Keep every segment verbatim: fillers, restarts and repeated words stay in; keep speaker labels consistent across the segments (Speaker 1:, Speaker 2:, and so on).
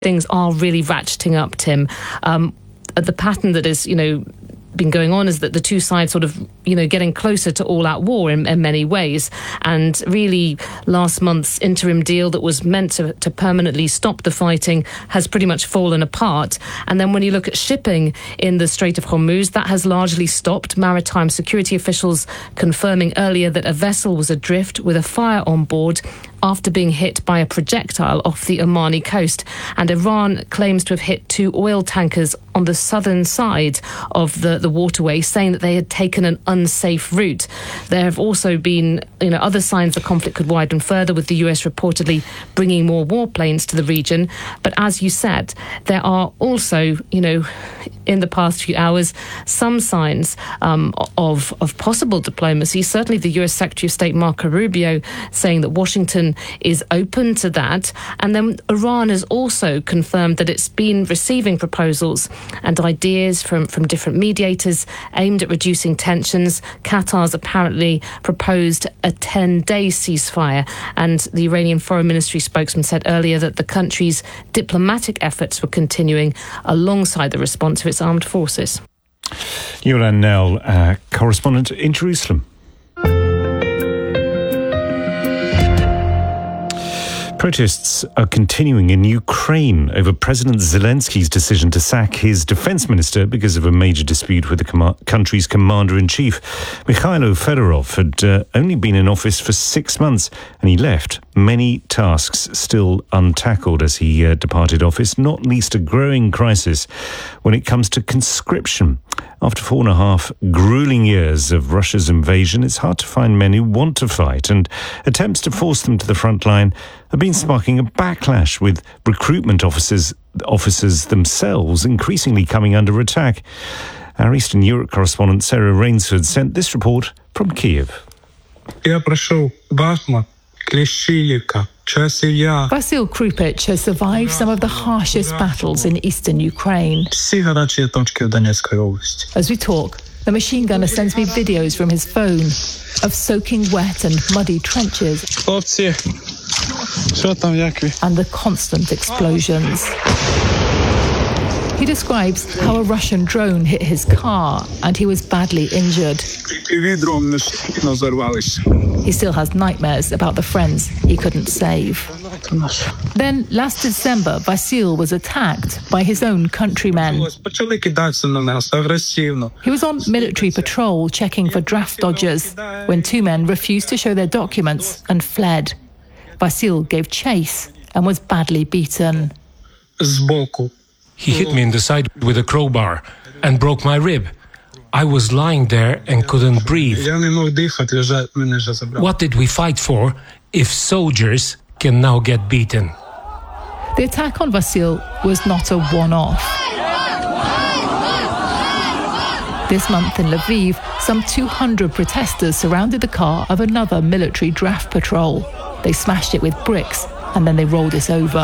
Speaker 1: Things are really ratcheting up, Tim. Um, the pattern that is, you know, been going on is that the two sides sort of, you know, getting closer to all-out war in, in many ways. And really, last month's interim deal that was meant to, to permanently stop the fighting has pretty much fallen apart. And then when you look at shipping in the Strait of Hormuz, that has largely stopped. Maritime security officials confirming earlier that a vessel was adrift with a fire on board after being hit by a projectile off the Omani coast. And Iran claims to have hit two oil tankers on the southern side of the, the waterway, saying that they had taken an unsafe route. There have also been, you know, other signs the conflict could widen further, with the U S reportedly bringing more warplanes to the region. But as you said, there are also, you know, in the past few hours, some signs um, of, of possible diplomacy. Certainly the U S Secretary of State Marco Rubio saying that Washington is open to that. And then Iran has also confirmed that it's been receiving proposals and ideas from, from different mediators aimed at reducing tensions. Qatar's apparently proposed a ten-day ceasefire, and the Iranian Foreign Ministry spokesman said earlier that the country's diplomatic efforts were continuing alongside the response of its armed forces.
Speaker 2: Jolan Nell, uh, correspondent in Jerusalem. Protests are continuing in Ukraine over President Zelensky's decision to sack his defense minister because of a major dispute with the com- country's commander-in-chief. Mikhailo Fedorov had uh, only been in office for six months and he left many tasks still untackled as he uh, departed office, not least a growing crisis when it comes to conscription. After four and a half grueling years of Russia's invasion, it's hard to find men who want to fight, and attempts to force them to the front line have been sparking a backlash, with recruitment officers officers themselves increasingly coming under attack. Our Eastern Europe correspondent Sarah Rainsford sent this report from Kyiv.
Speaker 3: Vasyl Krupich has survived some of the harshest battles in eastern Ukraine. As we talk, the machine gunner sends me videos from his phone of soaking wet and muddy trenches and the constant explosions. He describes how a Russian drone hit his car and he was badly injured. He still has nightmares about the friends he couldn't save. Then, last December, Vasyl was attacked by his own countrymen. He was on military patrol checking for draft dodgers when two men refused to show their documents and fled. Vasyl gave chase and was badly beaten.
Speaker 4: He hit me in the side with a crowbar and broke my rib. I was lying there and couldn't breathe. What did we fight for if soldiers can now get beaten?
Speaker 3: The attack on Vasyl was not a one-off. This month in Lviv, some two hundred protesters surrounded the car of another military draft patrol. They smashed it with bricks and then they rolled it over.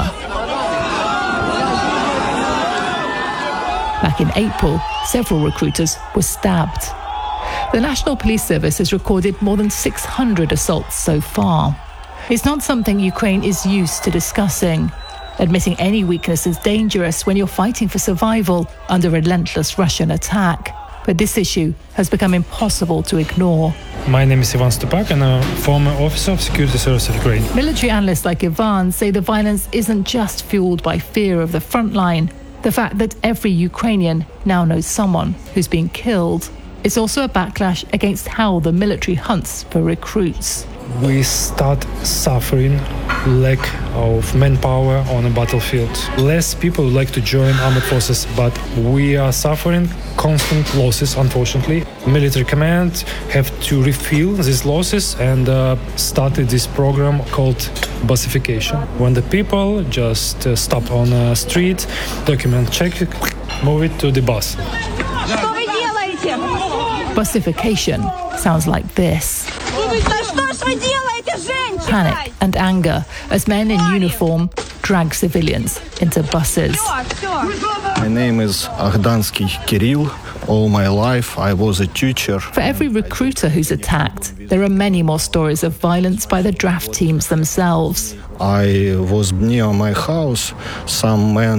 Speaker 3: Back in April, several recruiters were stabbed. The National Police Service has recorded more than six hundred assaults so far. It's not something Ukraine is used to discussing. Admitting any weakness is dangerous when you're fighting for survival under relentless Russian attack. But this issue has become impossible to ignore.
Speaker 5: My name is Ivan Stupak and I'm a former officer of Security Service of Ukraine.
Speaker 3: Military analysts like Ivan say the violence isn't just fueled by fear of the front line. The fact that every Ukrainian now knows someone who's been killed. It's also a backlash against how the military hunts for recruits.
Speaker 5: We start suffering lack of manpower on a battlefield. Less people would like to join armed forces, but we are suffering constant losses, unfortunately. Military command have to refill these losses and uh, started this program called busification. When the people just uh, stop on a street, document check, move it to the bus.
Speaker 3: Busification sounds like this. Panic and anger as men in uniform drag civilians into buses.
Speaker 6: My name is Aghdansky Kirill. All my life I was a teacher.
Speaker 3: For every recruiter who's attacked, there are many more stories of violence by the draft teams themselves.
Speaker 6: I was near my house. Some men